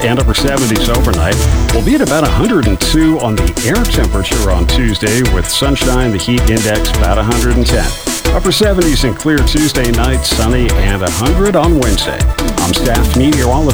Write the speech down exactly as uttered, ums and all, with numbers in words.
and upper seventies overnight. We'll be at about one hundred two on the air temperature on Tuesday with sunshine, the heat index about one hundred ten. Upper seventies and clear Tuesday night, sunny, and one hundred on Wednesday. I'm staff meteorologist